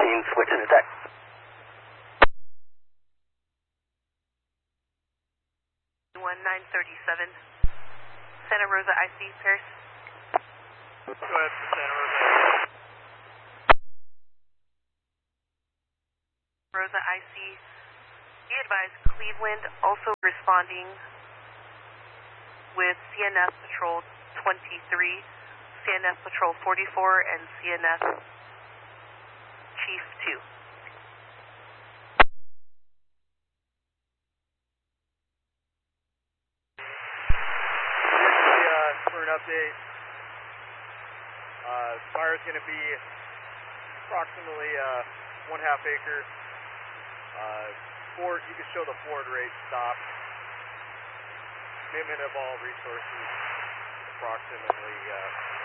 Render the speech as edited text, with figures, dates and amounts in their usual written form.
switching attack. 1937, Santa Rosa IC, Paris. Go ahead for Santa Rosa. Rosa IC, be advised Cleveland also responding with CNF Patrol 23, CNF Patrol 44, and CNF Chief 2. For an update, fire is going to be approximately 1/2 acre. You can show the Ford rate stop. Commitment of all resources, approximately